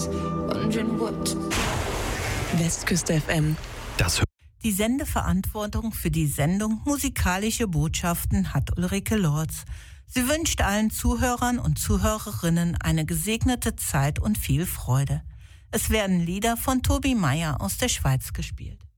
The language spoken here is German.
days, wondering what to do. Westküste FM. Die Sendeverantwortung für die Sendung Musikalische Botschaften hat Ulrike Lorz. Sie wünscht allen Zuhörern und Zuhörerinnen eine gesegnete Zeit und viel Freude. Es werden Lieder von Tobi Meyer aus der Schweiz gespielt.